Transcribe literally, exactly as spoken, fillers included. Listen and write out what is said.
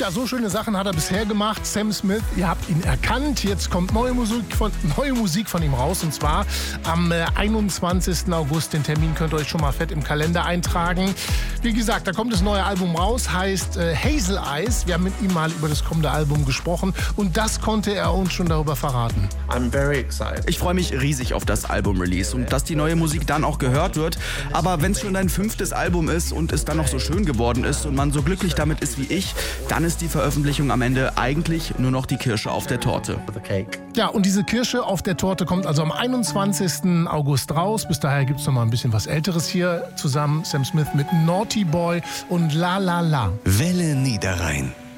Ja, so schöne Sachen hat er bisher gemacht. Sam Smith, ihr habt ihn erkannt. Jetzt kommt neue Musik von, neue Musik von ihm raus. Und zwar am äh, einundzwanzigsten August. Den Termin könnt ihr euch schon mal fett im Kalender eintragen. Wie gesagt, da kommt das neue Album raus. Heißt äh, Hazel Eyes. Wir haben mit ihm mal über das kommende Album gesprochen. Und das konnte er uns schon darüber verraten. I'm very excited. Ich freue mich riesig auf das Album-Release und dass die neue Musik dann auch gehört wird. Aber wenn es schon dein fünftes Album ist und es dann noch so schön geworden ist und man so glücklich damit ist wie ich, dann ist die Veröffentlichung am Ende eigentlich nur noch die Kirsche auf der Torte. Ja, und diese Kirsche auf der Torte kommt also am einundzwanzigsten August raus. Bis daher gibt es noch mal ein bisschen was Älteres hier zusammen. Sam Smith mit Naughty Boy und La La La. Welle Niederrhein.